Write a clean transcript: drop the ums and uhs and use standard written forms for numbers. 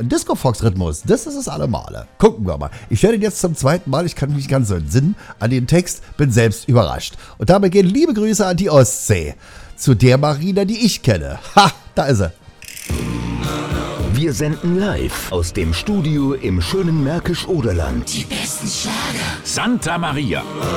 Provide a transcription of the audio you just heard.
Disco-Fox-Rhythmus, das ist es allemale. Gucken wir mal. Ich höre den jetzt zum zweiten Mal, ich kann mich nicht ganz so entsinnen an den Text, bin selbst überrascht. Und damit gehen liebe Grüße an die Ostsee. Zu der Marina, die ich kenne. Ha, da ist sie. Wir senden live aus dem Studio im schönen Märkisch-Oderland. Die besten Schlager. Santa Maria.